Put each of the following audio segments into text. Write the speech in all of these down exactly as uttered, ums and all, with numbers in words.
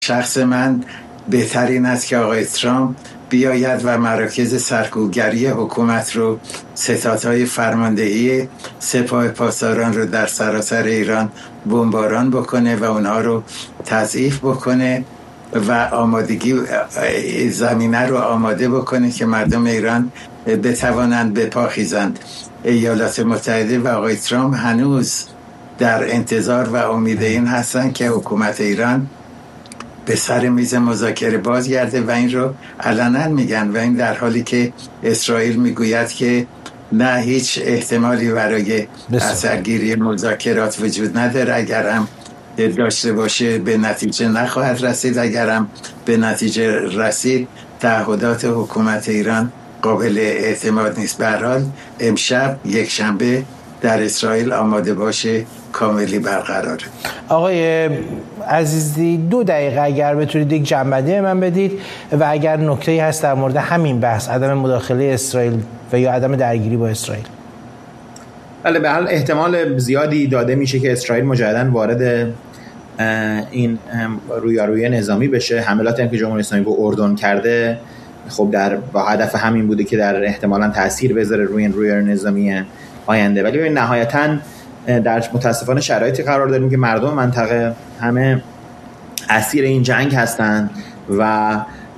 شخص من بهترین است که آقای ترامپ بیاید و مراکز سرکوبگری حکومت رو، ستادهای فرماندهی سپاه پاسداران رو در سراسر ایران بمباران بکنه و اونها رو تضعیف بکنه و آمادگی زمینه رو آماده بکنه که مردم ایران بتوانند به پا خیزند. ایالات متحده و آقای ترامپ هنوز در انتظار و امید این هستن که حکومت ایران به سر میز مذاکره بازگرده و این رو علنا میگن، و این در حالی که اسرائیل میگوید که نه، هیچ احتمالی برای اثرگیری مذاکرات وجود نداره، اگر هم داشته باشه به نتیجه نخواهد رسید، اگر هم به نتیجه رسید تعهدات حکومت ایران قابل اعتماد نیست. به هر حال امشب یک شنبه در اسرائیل آماده باشه کاملی برقراره. آقای عزیزی دو دقیقه اگر بتونید یک جنبندی من بدید و اگر نکته‌ای هست در مورد همین بحث عدم مداخله اسرائیل و یا عدم درگیری با اسرائیل. بله، به حال احتمال زیادی داده میشه که اسرائیل مجدداً وارد این رویارویی نظامی بشه. حملاتی که جمهوری اسلامی به اردن کرده خب در با هدف همین بوده که در احتمالاً تاثیر بذاره روی این رویارویی نظامی آینده. ولی نهایتاً در متاسفانه شرایطی قرار داریم که مردم منطقه همه اسیر این جنگ هستند و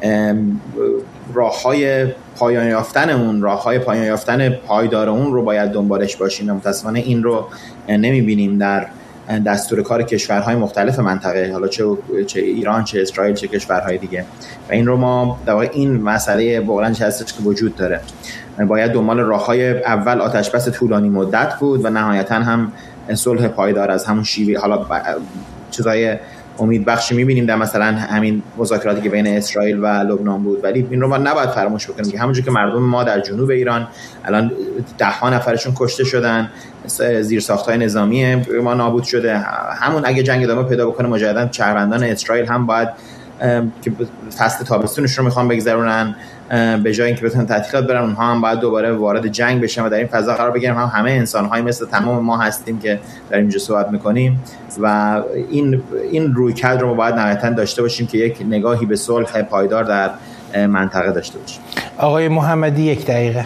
راه‌های پایان یافتن اون راه‌های پایان یافتن پایدار اون رو باید دنبالش باشیم. متاسفانه این رو نمی‌بینیم در دستور کار کشورهای مختلف منطقه، حالا چه چه ایران، چه اسرائیل، چه کشورهای دیگه، و این رو ما در واقع این مسئله بغلنج هستش که وجود داره. باید دنبال راه‌های اول آتشبس طولانی مدت بود و نهایتاً هم صلح پایدار از همون شیوه. حالا چیزای امید بخشی می‌بینیم در مثلا همین مذاکراتی که بین اسرائیل و لبنان بود، ولی این رو ما نباید فراموش بکنیم که همونجوری که مردم ما در جنوب ایران الان ده ها نفرشون کشته شدن، زیرساخت‌های نظامی ما نابود شده، همون اگه جنگ ادامه پیدا بکنه مجدداً شهروندان اسرائیل هم باید که فصل تابستونش رو میخوان بگذرونن، به جای اینکه بتونن تعطیلات برن، اونها هم باید دوباره وارد جنگ بشن و در این فضا قرار بگیرن. هم همه انسان‌های مثل تمام ما هستیم که در اینجا صحبت میکنیم و این این رویکرد رو ما باید نهایتاً داشته باشیم که یک نگاهی به صلح پایدار در منطقه داشته باشیم. آقای محمدی یک دقیقه.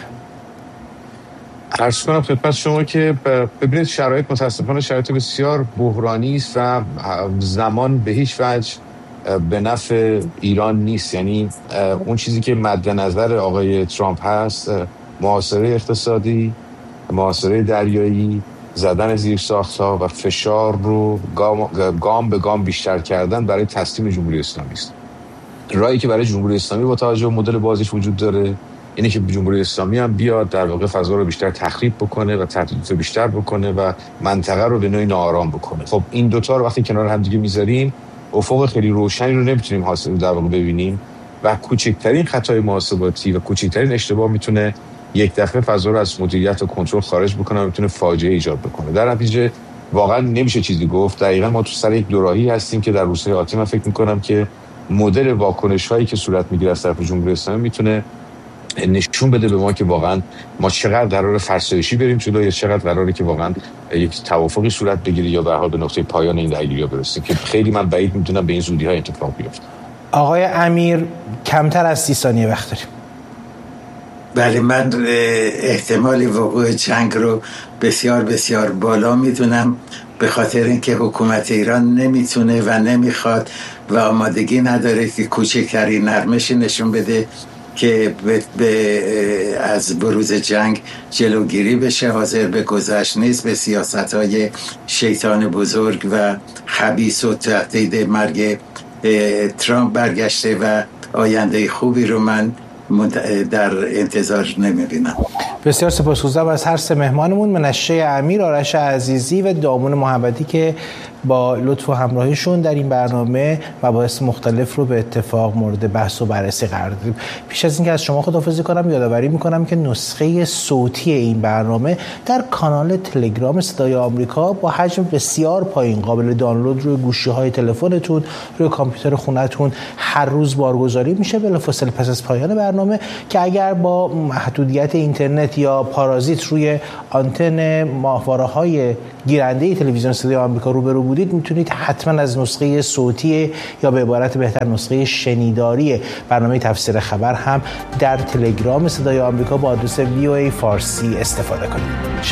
عرض کنم خدمت شما که ببینید شرایط متاسفانه شرایط بسیار بحرانی است و زمان به هیچ وجه به نفع ایران نیست. یعنی اون چیزی که مد نظر آقای ترامپ هست، محاصره اقتصادی، محاصره دریایی، زدن زیر ساخت‌ها و فشار رو گام, گام به گام بیشتر کردن برای تسلیم جمهوری اسلامی است. راهی که برای جمهوری اسلامی با توجه به مدل بازیش وجود داره اینه که جمهوری اسلامی هم بیاد در واقع فضا رو بیشتر تخریب بکنه و تهدید بیشتر بکنه و منطقه رو به نوعی ناآرام بکنه. خب این دوتا رو وقتی کنار هم دیگه میذاریم افق خیلی روشنی رو نمیتونیم حاصل در واقع ببینیم و کوچکترین خطای محاسباتی و کوچکترین اشتباه میتونه یک دفعه فضا رو از مدیریت و کنترل خارج بکنه و میتونه فاجعه ایجاد بکنه. در نتیجه واقعا نمیشه چیزی گفت. دقیقاً ما تو سر یک دوراهی هستیم که در روزهای آتی من فکر میکنم که مدل واکنش‌هایی که صورت میگیره از طرف جمهوری اسلامی میتونه نشون بده به ما که واقعا ما چقدر قراره فرسایشی بریم جلو یا چقدر قراره که واقعا یک توافقی صورت بگیره یا به هر حال به نقطه پایان این درگیری برسیم که خیلی من بعید میدونم به این زودی‌ها اتفاق بیفته. آقای امیر کمتر از سی ثانیه وقت داریم. بله، من احتمال وقوع جنگ رو بسیار بسیار بالا میدونم، به خاطر اینکه حکومت ایران نمیتونه و نمیخواد و آمادگی نداره که کوچکترین نرمشی نشون بده که به به از بروز جنگ جلوگیری بشه. حاضر به گذشت نیست، به سیاست‌های شیطان بزرگ و خبیث و تهدید مرگ ترامپ برگشته و آینده خوبی رو من در انتظار نمیبینم. بسیار سپاسگزارم از هر سه مهمانمون، منشه امیر، آرش عزیزی و دامون محمدی که با لطف و همراهیشون در این برنامه مباحث مختلف رو به اتفاق مورد بحث و بررسی قرار دادیم. پیش از اینکه از شما خداحافظی کنم یادآوری میکنم که نسخه صوتی این برنامه در کانال تلگرام صدای آمریکا با حجم بسیار پایین قابل دانلود روی گوشی‌های تلفنتون، روی کامپیوتر خونتون هر روز بارگذاری میشه بلافاصله پس از پایان برنامه، که اگر با محدودیت اینترنت یا پارازیت روی آنتن ماهواره‌های گیرنده تلویزیون صدای آمریکا روبرو بودید، میتونید حتما از نسخه صوتی یا به عبارت بهتر نسخه شنیداری برنامه تفسیر خبر هم در تلگرام صدای آمریکا با آدرس وی او ای فارسی استفاده کنید.